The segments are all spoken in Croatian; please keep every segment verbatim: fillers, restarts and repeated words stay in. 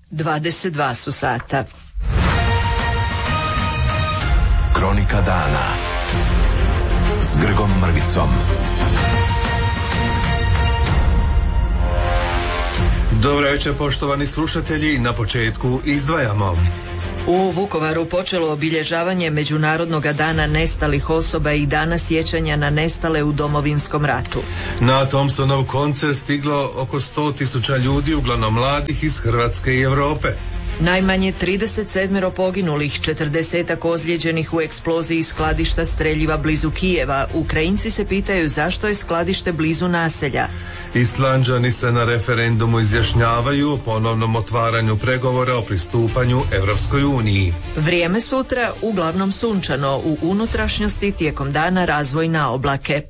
dvadeset dva su sata. Kronika dana s Grgom Mrvicom. Dobro večer, poštovani slušatelji, na početku izdvajamo. U Vukovaru počelo obilježavanje Međunarodnog dana nestalih osoba i dana sjećanja na nestale u Domovinskom ratu. Na Thompsonov koncert stiglo oko sto tisuća ljudi, uglavnom mladih iz Hrvatske i Europe. Najmanje trideset sedam poginulih, četrdesetak ozlijeđenih u eksploziji skladišta streljiva blizu Kijeva. Ukrajinci se pitaju zašto je skladište blizu naselja. Islanđani se na referendumu izjašnjavaju o ponovnom otvaranju pregovora o pristupanju Evropskoj uniji. Vrijeme sutra uglavnom sunčano, u unutrašnjosti tijekom dana razvoj na oblake.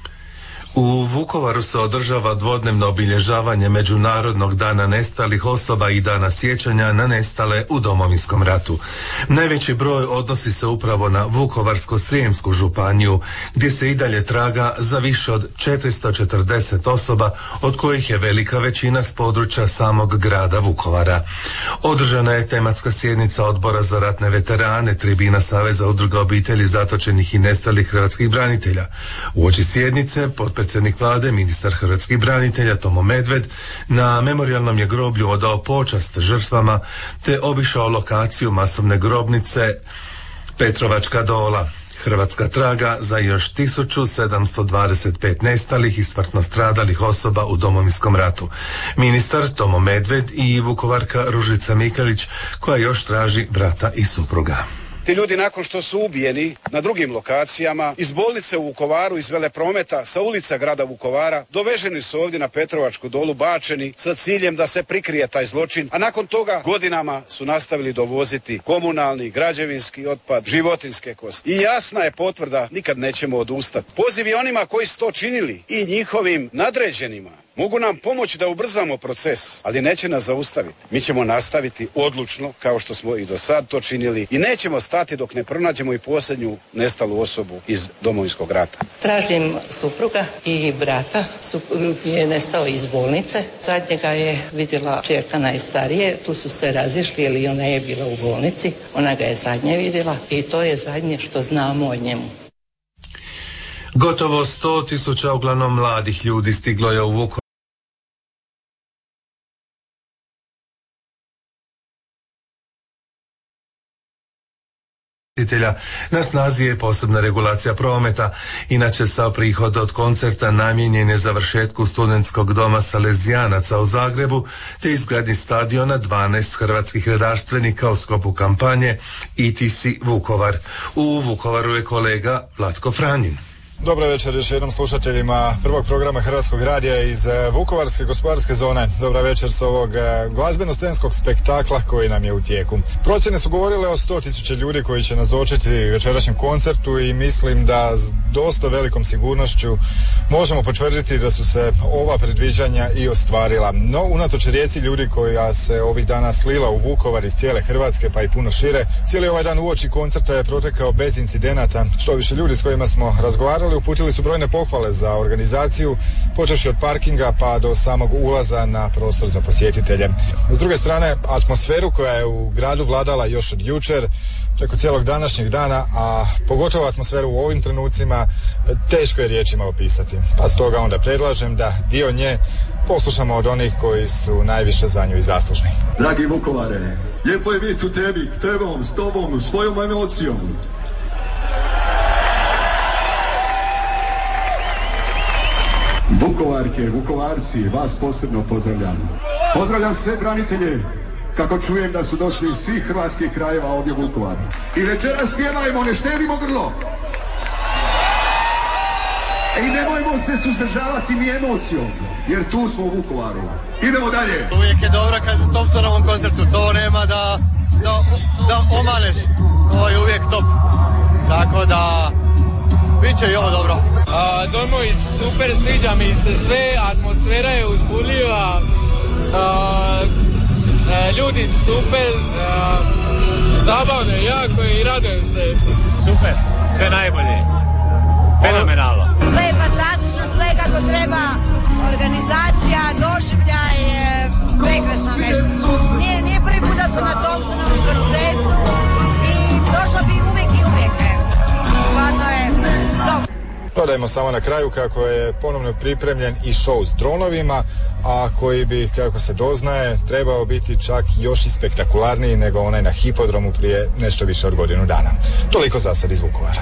U Vukovaru se održava dvodnevno obilježavanje Međunarodnog dana nestalih osoba i dana sjećanja na nestale u Domovinskom ratu. Najveći broj odnosi se upravo na Vukovarsko-srijemsku županiju, gdje se i dalje traga za više od četiristo četrdeset osoba, od kojih je velika većina s područja samog grada Vukovara. Održana je tematska sjednica Odbora za ratne veterane, tribina Saveza udruga obitelji zatočenih i nestalih hrvatskih branitelja. Uoči sjednice potpredsjednik Vlade, ministar hrvatskih branitelja Tomo Medved na memorijalnom je groblju odao počast žrtvama te obišao lokaciju masovne grobnice Petrovačka dola. Hrvatska traga za još tisuću sedamsto dvadeset pet nestalih i smrtno stradalih osoba u Domovinskom ratu. Ministar Tomo Medved i Vukovarka Ružica Mikelić, koja još traži brata i supruga. Ti ljudi nakon što su ubijeni na drugim lokacijama, iz bolnice u Vukovaru, iz Veleprometa, sa ulica grada Vukovara, doveženi su ovdje na Petrovačku dolu, bačeni sa ciljem da se prikrije taj zločin, a nakon toga godinama su nastavili dovoziti komunalni, građevinski otpad, životinjske kosti. I jasna je potvrda, nikad nećemo odustati. Poziv je onima koji su to činili i njihovim nadređenima. Mogu nam pomoći da ubrzamo proces, ali neće nas zaustaviti. Mi ćemo nastaviti odlučno, kao što smo i do sad to činili, i nećemo stati dok ne pronađemo i posljednju nestalu osobu iz Domovinskog rata. Tražim supruga i brata. Suprug je nestao iz bolnice. Zadnjega je vidjela čerka najstarije. Tu su se razišli, jer i ona je bila u bolnici. Ona ga je zadnje vidjela i to je zadnje što znamo o njemu. Gotovo sto tisuća uglavnom mladih ljudi stiglo je u Vukovar. Na snazi je posebna regulacija prometa, inače sav prihod od koncerta namijenjen je završetku studentskog doma Salezijanaca u Zagrebu te izgradnji stadiona dvanaest hrvatskih redarstvenika u sklopu kampanje I T C Vukovar. U Vukovaru je kolega Vlatko Franjin. Dobro večer još jednom slušateljima prvog programa Hrvatskog radija iz Vukovarske gospodarske zone. Dobra večer s ovog glazbeno-scenskog spektakla koji nam je u tijeku. Procjene su govorile o sto tisuća ljudi koji će nazočiti večerašnjem koncertu i mislim da s dosta velikom sigurnošću možemo potvrditi da su se ova predviđanja i ostvarila. No, unatoč rijeci ljudi koja se ovih dana slila u Vukovar iz cijele Hrvatske pa i puno šire, cijeli ovaj dan uoči koncerta je protekao bez incidenata. Što više ljudi s kojima smo razgovarali uputili su brojne pohvale za organizaciju, počevši od parkinga pa do samog ulaza na prostor za posjetitelje. S druge strane, atmosferu koja je u gradu vladala još od jučer, preko cijelog današnjeg dana, a pogotovo atmosferu u ovim trenucima, teško je riječima opisati. Pa stoga onda predlažem da dio nje poslušamo od onih koji su najviše za nju i zaslužni. Dragi Vukovare, lijepo je biti u tebi, tebom, s tobom, svojom emocijom. Vukovarke, Vukovarci, vas posebno pozdravljam. Pozdravljam sve branitelje, kako čujem da su došli iz svih hrvatskih krajeva ovdje u Vukovar. I večeras pjevajmo, ne štedimo grlo. I nemojmo se suzdržavati ni emocijom, jer tu smo u Vukovaru. Idemo dalje. Uvijek je dobro kad u Thompsonovom koncertu to nema da, da, da omaneš. To je uvijek top. Tako da biće i ovo dobro. A, dojmo i super, sviđa mi se sve, atmosfera je uzbudljiva, a, a, ljudi su super, a, zabavno je jako i radujem se. Super, sve najbolje, fenomenalno. Sve je fantastično, sve kako treba, organizacija, doživljaj je prekrasno nešto. Nije, nije prvi Dodajmo samo na kraju kako je ponovno pripremljen i show s dronovima, a koji bi, kako se doznaje, trebao biti čak još i spektakularniji nego onaj na hipodromu prije nešto više od godinu dana. Toliko za sad iz Vukovara.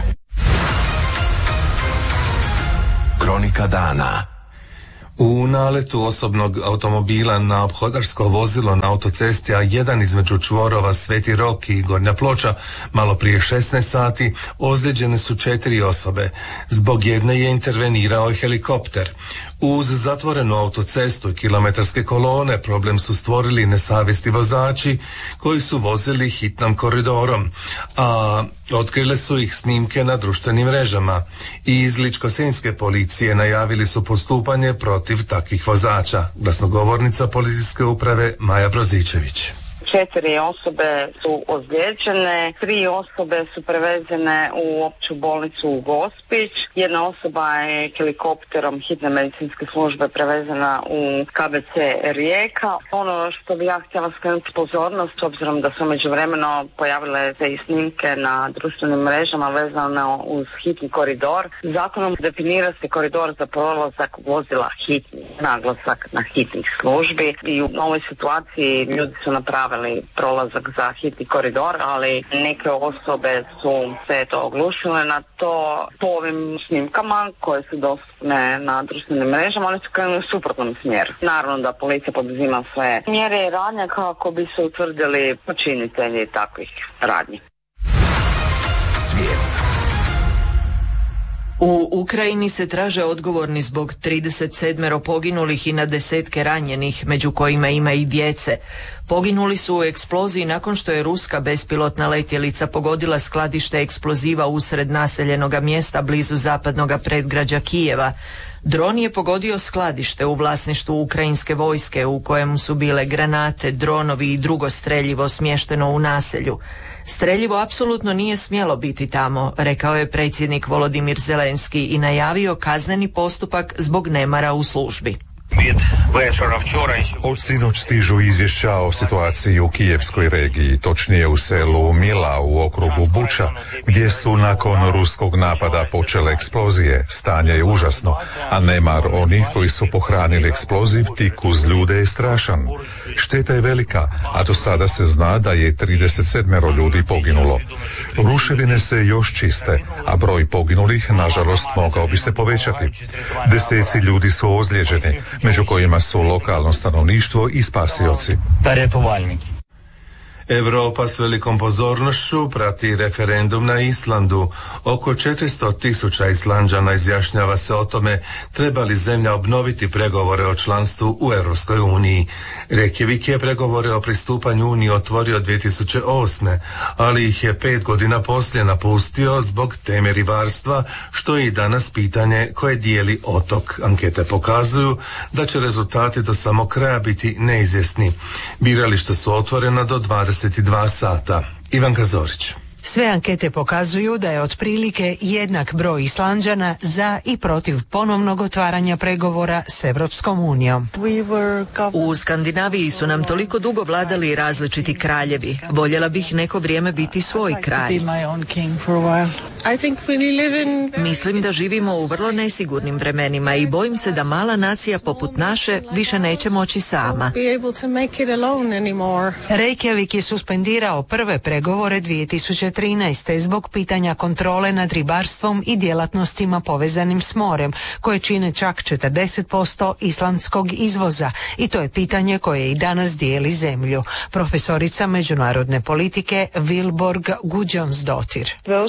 Kronika dana. U naletu osobnog automobila na ophodarsko vozilo na autocesti A jedan između čvorova Sveti Rok i Gornja Ploča malo prije šesnaest sati ozlijeđene su četiri osobe. Zbog jedne je intervenirao i helikopter. Uz zatvorenu autocestu i kilometarske kolone problem su stvorili nesavjesni vozači koji su vozili hitnom koridorom, a otkrile su ih snimke na društvenim mrežama. I iz Ličko-senjske policije najavili su postupanje protiv takvih vozača. Glasnogovornica policijske uprave Maja Brozičević. Četiri osobe su ozlijeđene, tri osobe su prevezene u opću bolnicu u Gospić, jedna osoba je helikopterom hitne medicinske službe prevezena u K B C Rijeka. Ono što bi ja htjela skrenuti pozornost, s obzirom da su međuvremeno pojavile se i snimke na društvenim mrežama vezano uz hitni koridor, zakonom definira se koridor za prolazak vozila hitni, naglasak na hitnih službi, i u ovoj situaciji ljudi su napravili prolazak za hitni koridor, ali neke osobe su se to oglušile na to. Po ovim snimkama koje su dostupne na društvenim mrežama, oni su krenuli u suprotnom smjeru. Naravno da policija poduzima sve mjere i radnje kako bi se utvrdili počinitelji takvih radnji. Svijet. U Ukrajini se traže odgovorni zbog trideset sedam poginulih i na desetke ranjenih, među kojima ima i djece. Poginuli su u eksploziji nakon što je ruska bespilotna letjelica pogodila skladište eksploziva usred naseljenoga mjesta blizu zapadnog predgrađa Kijeva. Dron je pogodio skladište u vlasništvu ukrajinske vojske u kojemu su bile granate, dronovi i drugo streljivo smješteno u naselju. Streljivo apsolutno nije smjelo biti tamo, rekao je predsjednik Volodimir Zelenski i najavio kazneni postupak zbog nemara u službi. Od sinoć stižu izvješća o situaciji u kijevskoj regiji, točnije u selu Mila u okrugu Buča, gdje su nakon ruskog napada počele eksplozije. Stanje je užasno, a nemar onih koji su pohranili eksploziv tik uz ljude je strašan. Šteta je velika, a do sada se zna da je trideset sedam ljudi poginulo. Ruševine se još čiste, a broj poginulih, nažalost, mogao bi se povećati. Deseci ljudi su ozlijeđeni, među kojima su lokalno stanovništvo i spasioci. Europa s velikom pozornošću prati referendum na Islandu. Oko četiristo tisuća Islanđana izjašnjava se o tome treba li zemlja obnoviti pregovore o članstvu u Europskoj uniji. Reykjavik je pregovore o pristupanju Uniji otvorio dvije tisuće osme, ali ih je pet godina poslije napustio zbog teme ribarstva, što je i danas pitanje koje dijeli otok. Ankete pokazuju da će rezultati do samog kraja biti neizvjesni. Birališta su otvorena do dvadeset dva sata. Ivanka Zorić. Sve ankete pokazuju da je otprilike jednak broj Islanđana za i protiv ponovnog otvaranja pregovora s Europskom unijom. U Skandinaviji su nam toliko dugo vladali različiti kraljevi. Voljela bih neko vrijeme biti svoj kralj. Mislim da živimo u vrlo nesigurnim vremenima i bojim se da mala nacija poput naše više neće moći sama. Reykjavik je suspendirao prve pregovore dvije tisuće trinaeste zbog pitanja kontrole nad ribarstvom i djelatnostima povezanim s morem, koje čine čak četrdeset posto islandskog izvoza, i to je pitanje koje i danas dijeli zemlju. Profesorica međunarodne politike Vilborg Gudjonsdottir.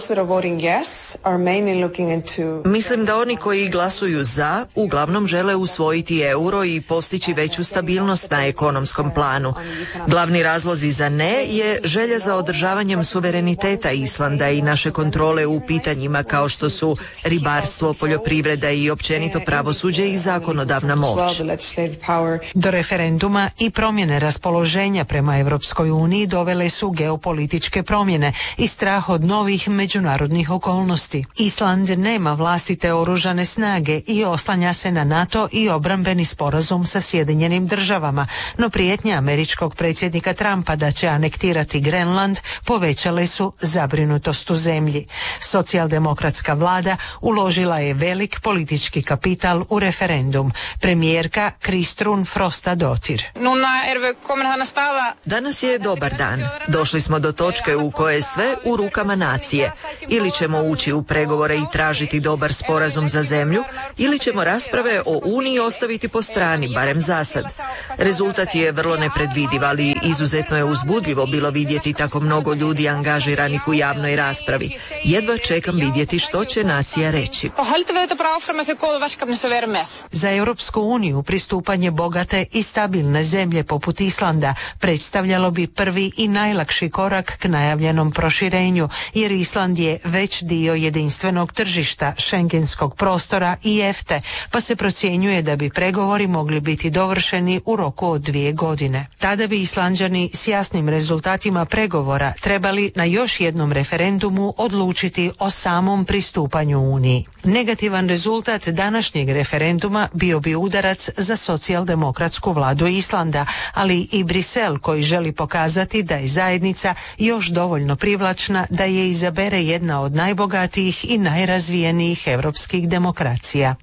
Mislim da oni koji glasuju za uglavnom žele usvojiti euro i postići veću stabilnost na ekonomskom planu. Glavni razlozi za ne je želja za održavanjem suvereniteta Islanda i naše kontrole u pitanjima kao što su ribarstvo, poljoprivreda i općenito pravosuđe i zakonodavna moć. Do referenduma i promjene raspoloženja prema Europskoj uniji dovele su geopolitičke promjene i strah od novih međunarodnih okolnosti. Island nema vlastite oružane snage i oslanja se na NATO i obrambeni sporazum sa Sjedinjenim državama, no prijetnja američkog predsjednika Trumpa da će anektirati Grenland povećale su zabrinutost u zemlji. Socijaldemokratska vlada uložila je velik politički kapital u referendum. Premijerka Kristrun Frostadottir. Danas je dobar dan. Došli smo do točke u kojoj je sve u rukama nacije. Ili ćemo ući u pregovore i tražiti dobar sporazum za zemlju, ili ćemo rasprave o Uniji ostaviti po strani, barem za sad. Rezultat je vrlo nepredvidiv, ali izuzetno je uzbudljivo bilo vidjeti tako mnogo ljudi angažiranih u javnoj raspravi. Jedva čekam vidjeti što će nacija reći. Za Europsku uniju pristupanje bogate i stabilne zemlje poput Islanda predstavljalo bi prvi i najlakši korak k najavljenom proširenju, jer Island je već dio jedinstvenog tržišta, šengenskog prostora i E F T E, pa se procjenjuje da bi pregovori mogli biti dovršeni u roku od dvije godine. Tada bi Islanđani s jasnim rezultatima pregovora trebali na još jednom referendumu odlučiti o samom pristupanju Uniji. Negativan rezultat današnjeg referenduma bio bi udarac za socijaldemokratsku vladu Islanda, ali i Brisel koji želi pokazati da je zajednica još dovoljno privlačna da je izabere jedna od najbogatijih i najrazvijenijih europskih demokracija.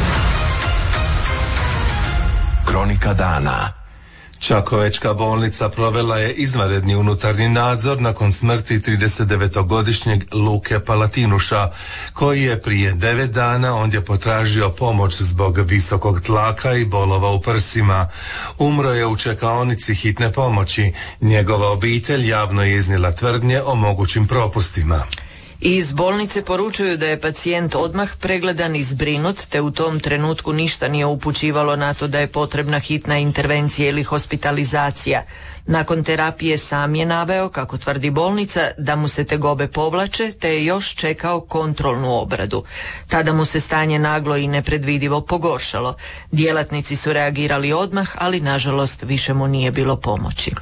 Kronika dana. Čakovečka bolnica provela je izvanredni unutarnji nadzor nakon smrti tridesetdevetogodišnjeg Luke Palatinuša, koji je prije devet dana ondje potražio pomoć zbog visokog tlaka i bolova u prsima. Umro je u čekaonici hitne pomoći. Njegova obitelj javno je iznijela tvrdnje o mogućim propustima. Iz bolnice poručuju da je pacijent odmah pregledan i zbrinut, te u tom trenutku ništa nije upućivalo na to da je potrebna hitna intervencija ili hospitalizacija. Nakon terapije sam je naveo, kako tvrdi bolnica, da mu se tegobe povlače, te je još čekao kontrolnu obradu. Tada mu se stanje naglo i nepredvidivo pogoršalo. Djelatnici su reagirali odmah, ali nažalost više mu nije bilo pomoći.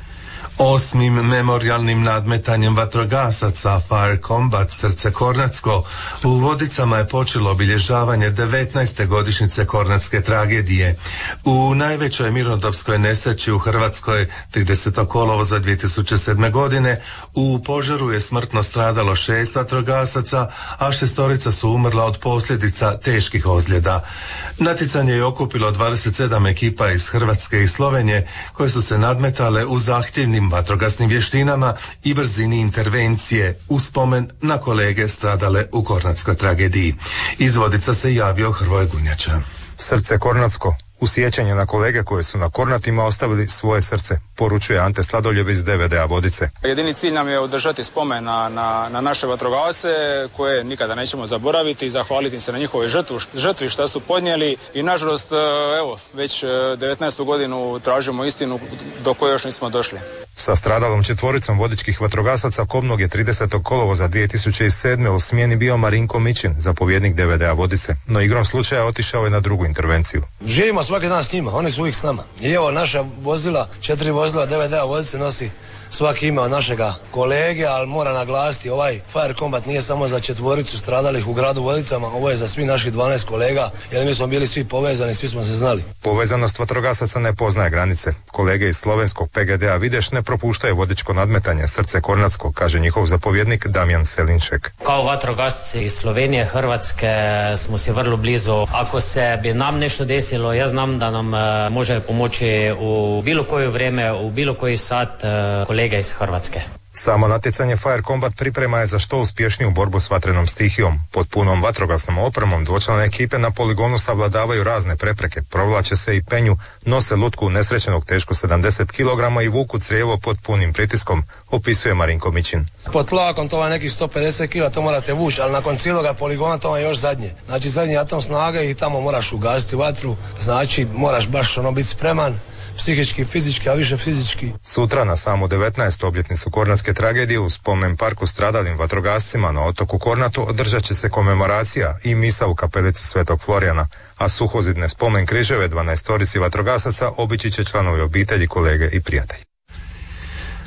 Osmim memorijalnim nadmetanjem vatrogasaca Fire Combat Srce Kornatsko u Vodicama je počelo obilježavanje devetnaeste godišnjice Kornatske tragedije. U najvećoj mirnodopskoj nesreći u Hrvatskoj tridesetog kolovoza dvije tisuće sedme. godine u požaru je smrtno stradalo šest vatrogasaca, a šestorica su umrla od posljedica teških ozljeda. Natjecanje je okupilo dvadeset sedam ekipa iz Hrvatske i Slovenije koje su se nadmetale u zahtjevnim vatrogasnim vještinama i brzini intervencije u spomen na kolege stradale u Kornatskoj tragediji. Iz Vodica se javio Hrvoje Gunjača. Srce Kornatsko, u sjećanje na kolege koje su na Kornatima ostavili svoje srce, poručuje Ante Sladoljev iz D V D-a Vodice. Jedini cilj nam je održati spomen na, na, na naše vatrogasce koje nikada nećemo zaboraviti i zahvaliti im se na njihovoj žrtvi, žrtvi što su podnijeli i nažalost evo već devetnaestu godinu tražimo istinu do koje još nismo došli. Sa stradalom četvoricom vodičkih vatrogasaca kobnog je tridesetog kolovoza dvije tisuće sedme. u smjeni bio Marinko Mićin, zapovjednik D V D-a Vodice, no igrom slučaja otišao je na drugu intervenciju. Živimo svaki dan s njima, oni su uvijek s nama. I evo naša vozila, četiri vozila D V D-a Vodice nosi svaki ime od našega kolege, ali mora naglasiti, ovaj Fire Combat nije samo za četvoricu stradalih u gradu Vodicama, ovo je za svi naših dvanaest kolega, jer mi smo bili svi povezani, svi smo se znali. Povezanost vatrogasaca ne poznaje granice. Kolege iz slovenskog P G D-a Videš ne propuštaju vodičko nadmetanje Srce Kornatsko, kaže njihov zapovjednik Damjan Selinček. Kao vatrogasci iz Slovenije, Hrvatske smo si vrlo blizu. Ako se bi nam nešto desilo, ja znam da nam uh, može pomoći u bilo koje vrijeme, u bilo koji sat uh, kolega iz Hrvatske. Samo natjecanje Fire Combat priprema je za što uspješniju borbu s vatrenom stihijom. Pod punom vatrogasnom opremom dvočlane ekipe na poligonu savladavaju razne prepreke, provlače se i penju, nose lutku nesrećenog teško sedamdeset kilograma i vuku crijevo pod punim pritiskom, opisuje Marinko Mićin. Pod tlakom to je nekih sto pedeset kila, to morate vući, ali nakon cijeloga poligona to je još zadnje. Znači zadnji atom snage i tamo moraš ugasiti vatru, znači moraš baš ono biti spreman. Psihički, fizički, a više fizički. Sutra na samu devetnaestu obljetnicu Kornatske tragedije u spomen parku stradalim vatrogascima na otoku Kornatu održat će se komemoracija i misa u kapelici Svetog Florijana, a suhozidne spomen križeve dvanaestorici vatrogasaca obići će članovi obitelji, kolege i prijatelji.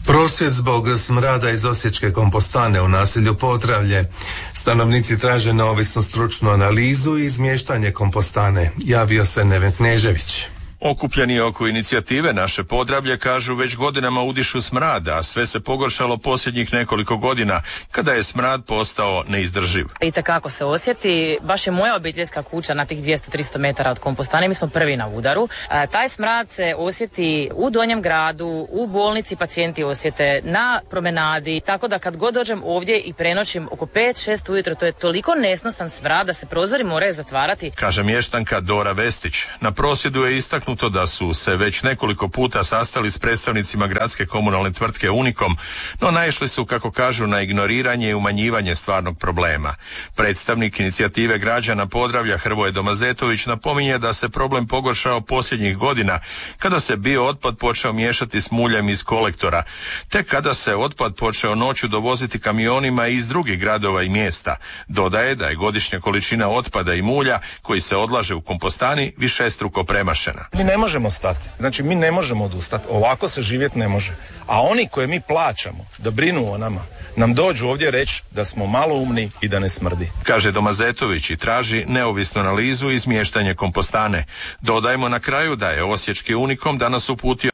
Prosvjed zbog smrada iz osječke kompostane u naselju Podravlje. Stanovnici traže neovisnu stručnu analizu i izmještanje kompostane. Javio se Neven Knežević. Okupljeni oko inicijative Naše Podravlje kažu već godinama udišu smrada, a sve se pogoršalo posljednjih nekoliko godina kada je smrad postao neizdrživ. I takako se osjeti, baš je moja obiteljska kuća na tih dvjesto do tristo metara od kompostane, mi smo prvi na udaru. A, taj smrad se osjeti u Donjem gradu, u bolnici pacijenti osjete, na promenadi, tako da kad god dođem ovdje i prenoćim oko pet šest ujutro, to je toliko nesnosan smrad da se prozori moraju zatvarati. Kaže mještanka Dora Vestić. Na prosvjedu je istaknuto to da su se već nekoliko puta sastali s predstavnicima gradske komunalne tvrtke Unikom, no naišli su, kako kažu, na ignoriranje i umanjivanje stvarnog problema. Predstavnik inicijative građana Podravlja Hrvoje Domazetović napominje da se problem pogoršao posljednjih godina kada se bio otpad počeo miješati s muljem iz kolektora, te kada se otpad počeo noću dovoziti kamionima iz drugih gradova i mjesta. Dodaje da je godišnja količina otpada i mulja koji se odlaže u kompostani višestruko premašena. Mi ne možemo stati, znači mi ne možemo odustati, ovako se živjeti ne može. A oni koje mi plaćamo da brinu o nama, nam dođu ovdje reći da smo malo umni i da ne smrdi. Kaže Domazetović i traži neovisnu analizu i izmještanje kompostane. Dodajmo na kraju da je osječki Unikom danas uputio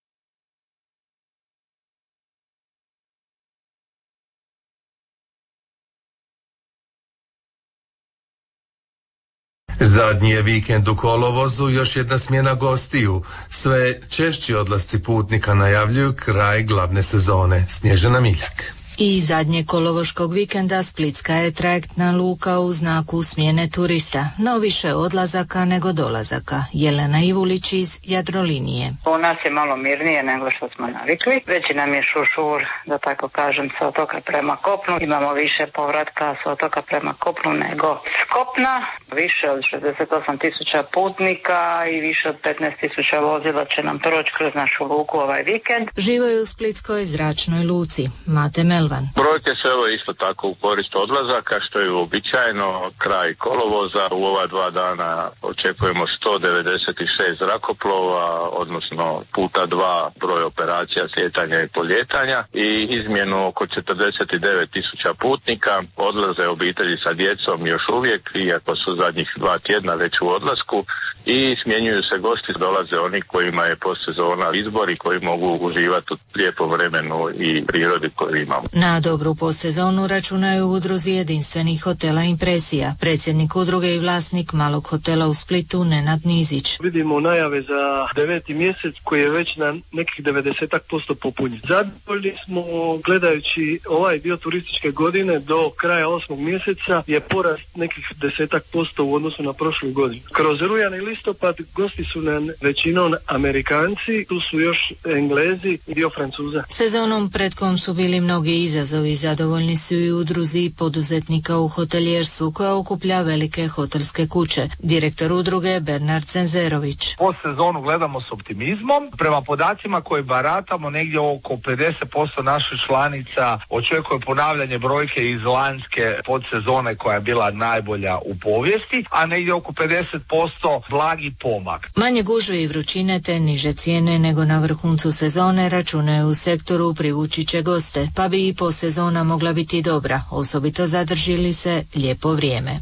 Zadnji je vikend u kolovozu, još jedna smjena gostiju. Sve češći odlasci putnika najavljuju kraj glavne sezone. Snježana Miljak. I zadnje kolovoškog vikenda Splitska je trajektna luka u znaku smjene turista, no više odlazaka nego dolazaka. Jelena Ivulić iz Jadrolinije. U nas je malo mirnije nego što smo navikli. Veći nam je šušur, da tako kažem, sa otoka prema kopnu. Imamo više povratka sa otoka prema kopnu nego s kopna. Više od šezdeset osam tisuća putnika i više od petnaest tisuća vozila će nam proći kroz našu luku ovaj vikend. Živaju u Splitskoj zračnoj luci. Mate Melvan. Brojke su evo isto tako u korist odlazaka, što je uobičajeno. Kraj kolovoza, u ova dva dana očekujemo sto devedeset šest zrakoplova, odnosno puta dva broj operacija slijetanja i poljetanja i izmjenu oko četrdeset devet tisuća putnika. Odlaze obitelji sa djecom još uvijek, iako su zadnjih dva tjedna već u odlasku, i smjenjuju se gosti, dolaze oni kojima je postsezona izbor i koji mogu uživati u lijepom vremenu i prirodi koju imamo. Na dobru postsezonu računaju u udruzi jedinstvenih hotela Impresija. Predsjednik udruge i vlasnik malog hotela u Splitu Nenad Nizić. Vidimo najave za deveti mjesec koji je već na nekih devedeset posto popunjen. Zadovoljni smo gledajući ovaj dio turističke godine do kraja osmog mjeseca je porast nekih desetak posto u odnosu na prošlu godinu. Kroz rujan i listopad gosti su nam većinom Amerikanci, tu su još Englezi i dio Francuza. Sezonom pred kom su bili mnogi izazovi, zadovoljni su i udruzi poduzetnika u hoteljerstvu koja okuplja velike hotelske kuće. Direktor udruge Bernard Cenzerović. Po sezonu gledamo s optimizmom. Prema podacima koje baratamo, negdje oko pedeset posto naših članica očekuje ponavljanje brojke iz lanjske podsezone koja je bila najbolja u povijesti, a negdje oko pedeset posto blagi pomak. Manje gužve i vrućine te niže cijene nego na vrhuncu sezone računaju u sektoru privući će goste, pa bi i po sezona mogla biti dobra, osobito zadrži li se lijepo vrijeme.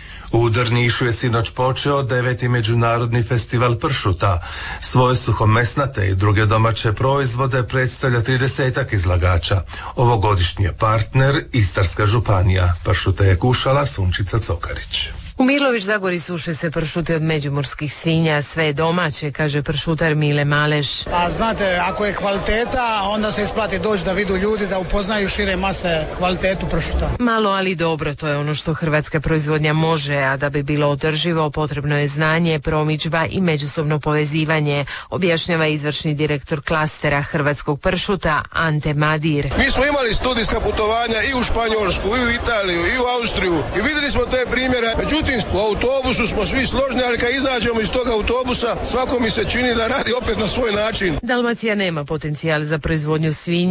U Drnišu je sinoć počeo deveti međunarodni festival pršuta. Svoje suhomesnate i druge domaće proizvode predstavlja tridesetak izlagača. Ovogodišnji je partner Istarska županija. Pršute je kušala Sunčica Cokarić. U Milović Zagori suše se pršute od međumorskih svinja, sve domaće, kaže pršutar Mile Maleš. Pa znate, ako je kvaliteta, onda se isplati doći da vidu ljudi, da upoznaju šire mase kvalitetu pršuta. Malo, ali dobro, to je ono što hrvatska proizvodnja može, a da bi bilo održivo potrebno je znanje, promidžba i međusobno povezivanje, objašnjava izvršni direktor klastera hrvatskog pršuta Ante Madir. Mi smo imali studijska putovanja i u Španjolsku, i u Italiju, i u Austriju i vidjeli smo te primjere. Međutim, u autobusu smo svi složni, ali kad izađemo iz tog autobusa, svako mi se čini da radi opet na svoj način. Dalmacija nema potencijal za proizvodnju svinja,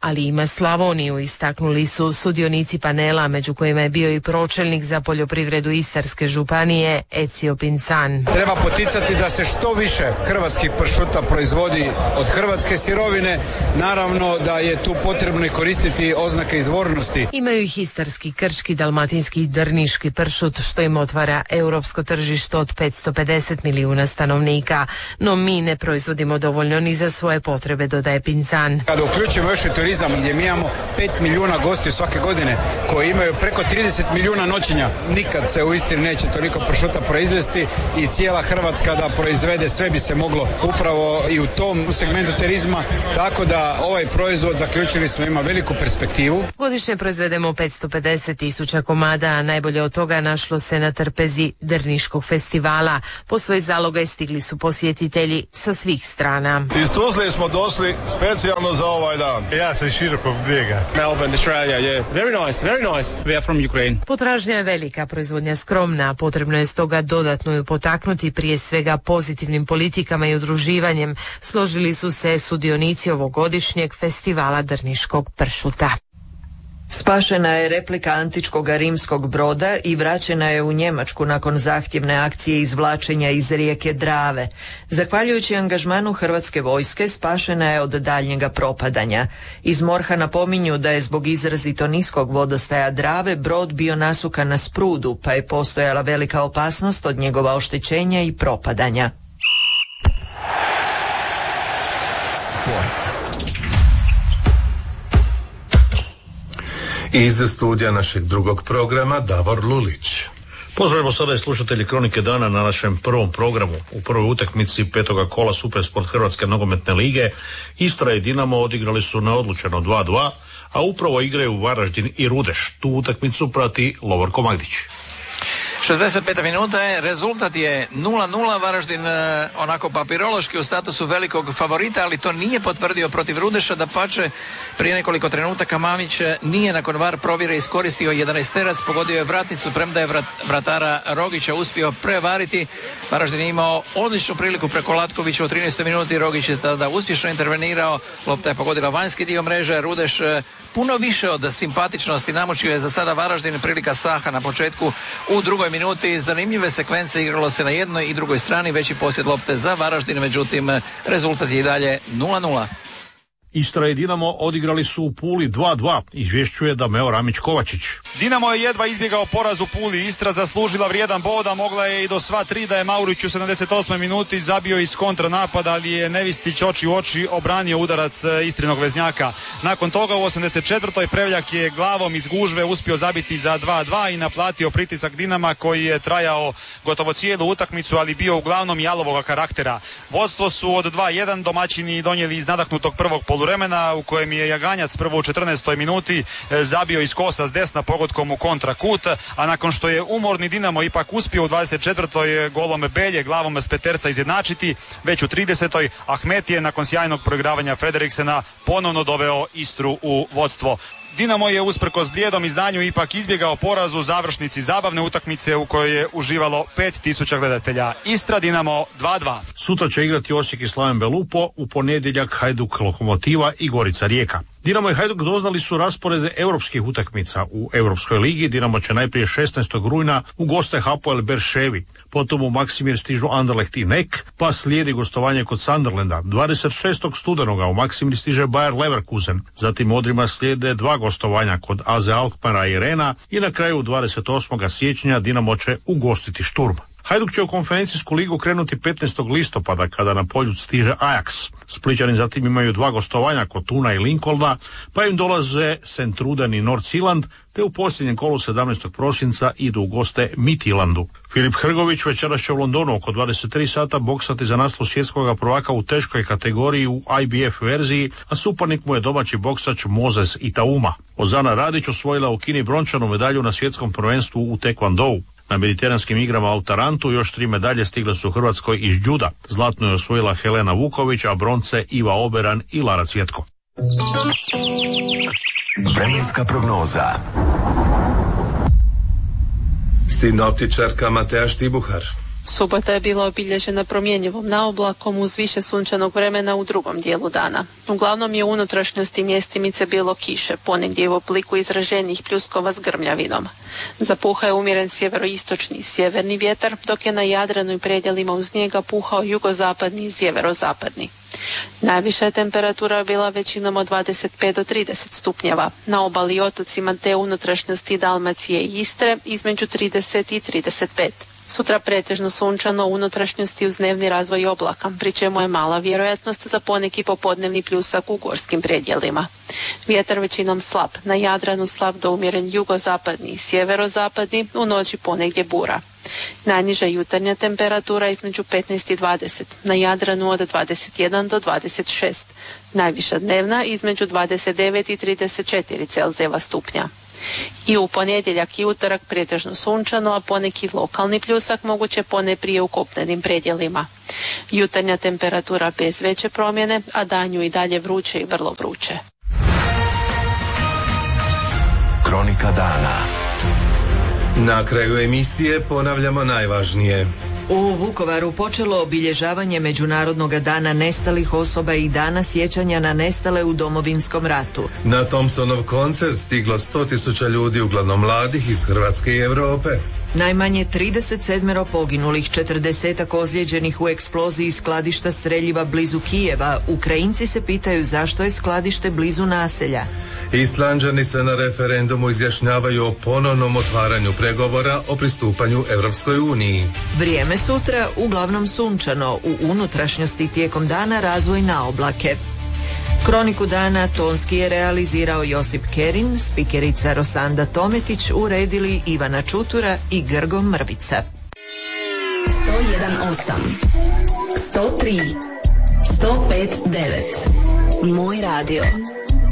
ali ima Slavoniju, istaknuli su sudionici panela, među kojima je bio i pročelnik za poljoprivredu Istarske županije Ezio Pinzan. Treba poticati da se što više hrvatskih pršuta proizvodi od hrvatske sirovine. Naravno da je tu potrebno i koristiti oznake izvornosti. Imaju ih istarski, krčki, dalmatinski i drniški pršut, što im otvara europsko tržište od petsto pedeset milijuna stanovnika. No mi ne proizvodimo dovoljno ni za svoje potrebe, dodaje Pinzan. Kada uključimo još i turizam gdje mi imamo pet milijuna gostiju svake godine koji imaju preko trideset milijuna noćenja, nikad se u Istri neće toliko pršuta proizvesti i cijela Hrvatska da proizvede, sve bi se moglo upravo i u tom segmentu turizma, tako da ovaj proizvod, zaključili smo, ima veliku perspektivu. Godišnje proizvedemo petsto pedeset tisuća komada, a najbolje od toga našlo se na trpezi Drniškog festivala. Po svoj zalogaj stigli su posjetitelji sa svih strana. Iz Tuzle smo došli specijalno za ovaj dan. Ja sam Širokog Brijega. Melbourne, Australia, yeah. Very nice, very nice. We are from Ukraine. Potražnja je velika, proizvodnja skromna, potrebno je stoga dodatno ju potaknuti, prije svega pozitivnim politikama i udruživanjem, složili su se sudionici ovogodišnjeg festivala Drniškog pršuta. Spašena je replika antičkog rimskog broda i vraćena je u Njemačku nakon zahtjevne akcije izvlačenja iz rijeke Drave. Zahvaljujući angažmanu hrvatske vojske spašena je od daljnjega propadanja. Iz MORH-a napominju da je zbog izrazito niskog vodostaja Drave brod bio nasukan na sprudu, pa je postojala velika opasnost od njegova oštećenja i propadanja. Sport. Iz studija našeg drugog programa Davor Lulić. Pozdravimo sada i slušatelji Kronike dana na našem prvom programu. U prvoj utakmici petoga kola Supersport Hrvatske nogometne lige Istra i Dinamo odigrali su na odlučeno dva dva, a upravo igraju Varaždin i Rudeš. Tu utakmicu prati Lovorko Magdić. šezdeset peta minuta je, rezultat je nula nula, Varaždin e, onako papirološki u statusu velikog favorita, ali to nije potvrdio protiv Rudeša, dapače prije nekoliko trenutaka Mamić nije nakon var provjere iskoristio jedanaesterac, pogodio je vratnicu, premda je vrat, vratara Rogića uspio prevariti. Varaždin je imao odličnu priliku preko Latkovića u trinaestoj minuti, Rogić je tada uspješno intervenirao, lopta je pogodila vanjski dio mreže, Rudeš e, puno više od simpatičnosti namučio je za sada Varaždin, prilika Saha na početku u drugoj minuti, zanimljive sekvence, igralo se na jednoj i drugoj strani, veći posjed lopte za Varaždin, međutim rezultat je i dalje nula nula. Istra i Dinamo odigrali su u Puli dva dva, izvješćuje Dameo Ramić-Kovačić. Dinamo je jedva izbjegao poraz u Puli, Istra zaslužila vrijedan bod, a mogla je i do sva tri da je Maurić u sedamdeset osmoj minuti zabio iz kontranapada, ali je Nevistić oči u oči obranio udarac Istrinog veznjaka. Nakon toga u osamdeset četvrtoj Prevljak je glavom iz gužve uspio zabiti za dva dva i naplatio pritisak Dinama koji je trajao gotovo cijelu utakmicu, ali bio uglavnom jalovoga karaktera. Vodstvo su od dva jedan domaćini donijeli iz nadahnutog prvog poluvremena u kojem je Jaganjac prvo u četrnaestoj minuti zabio iz kosa s desna pogodkom u kontrakut, a nakon što je umorni Dinamo ipak uspio u dvadeset četvrtoj golom Belje glavom s peterca izjednačiti, već u tridesetoj Ahmet je nakon sjajnog proigravanja Frederiksena ponovno doveo Istru u vodstvo. Dinamo je usprkos blijedom izdanju ipak izbjegao poraz u završnici zabavne utakmice u kojoj je uživalo pet tisuća gledatelja. Istra Dinamo dva dva. Sutra će igrati Osijek i Slaven Belupo, u ponedjeljak Hajduk Lokomotiva i Gorica Rijeka. Dinamo i Hajduk doznali su rasporede europskih utakmica. U Europskoj ligi Dinamo će najprije šesnaestog rujna u goste Hapoel Berševi, potom u Maksimir stižu Anderlecht i Nek, pa slijedi gostovanje kod Sunderlanda. dvadeset šestog studenoga u Maksimir stiže Bayer Leverkusen, zatim odrima slijede dva gostovanja kod A Z Alkmaara i Rena i na kraju dvadeset osmog siječnja Dinamo će ugostiti Šturm. Hajduk će u konferencijsku ligu krenuti petnaestog listopada kada na Poljud stiže Ajax. Splićani zatim imaju dva gostovanja kod Tuna i Lincolna, pa im dolaze Sentruden i North Zealand, te u posljednjem kolu sedamnaestog prosinca idu u goste Midtjyllandu. Filip Hrgović večeras će u Londonu oko dvadeset tri sata boksati za naslov svjetskog prvaka u teškoj kategoriji u I B F verziji, a suparnik mu je domaći boksač Moses Itauma. Ozana Radić osvojila u Kini brončanu medalju na svjetskom prvenstvu u tekvandou. Na mediteranskim igrama u Tarantu još tri medalje stigle su Hrvatskoj iz džuda. Zlatno je osvojila Helena Vuković, a bronce Iva Oberan i Lara Cvjetko. Vremenska prognoza. Sinoptičarka Matea Štibuhar. Subota je bila obilježena promjenjivom naoblakom uz više sunčanog vremena u drugom dijelu dana. Uglavnom je u unutrašnjosti mjestimice bilo kiše, ponegdje u obliku izraženijih pljuskova s grmljavinom. Zapuhao je umjeren sjeveroistočni i sjeverni vjetar, dok je na Jadranu i predjelima uz njega puhao jugozapadni i sjeverozapadni. Najviša je temperatura bila većinom od dvadeset pet do trideset stupnjeva, na obali i otocima te unutrašnjosti Dalmacije i Istre između trideset i trideset pet. Sutra pretežno sunčano u unutrašnjosti uz dnevni razvoj oblaka, pri čemu je mala vjerojatnost za poneki popodnevni pljusak u gorskim predjelima. Vjetar većinom slab, na Jadranu slab do umjeren jugozapadni i sjeverozapadni, u noći ponegdje bura. Najniža jutarnja temperatura između petnaest i dvadeset, na Jadranu od dvadeset jedan do dvadeset šest, najviša dnevna između dvadeset devet i trideset četiri Celzijeva stupnja. I u ponedjeljak i utorak pretežno sunčano, a poneki lokalni pljusak moguće poneprije u kopnenim predjelima. Jutarnja temperatura bez veće promjene, a danju i dalje vruće i vrlo vruće. Kronika dana. Na kraju emisije ponavljamo najvažnije. U Vukovaru počelo obilježavanje Međunarodnog dana nestalih osoba i dana sjećanja na nestale u Domovinskom ratu. Na Thompsonov koncert stiglo sto tisuća ljudi, uglavnom mladih iz Hrvatske i Europe. Najmanje trideset sedam poginulih, četrdeset ozlijeđenih u eksploziji skladišta streljiva blizu Kijeva. Ukrajinci se pitaju zašto je skladište blizu naselja. Islanđani se na referendumu izjašnjavaju o ponovnom otvaranju pregovora o pristupanju Europskoj uniji. Vrijeme sutra uglavnom sunčano, u unutrašnjosti tijekom dana razvoj na oblake. Kroniku dana tonski je realizirao Josip Kerin, spikerica Rosanda Tometić, uredili Ivana Čutura i Grgo Mrvica. sto jedan osam, sto tri, sto pet devet. Moj radio.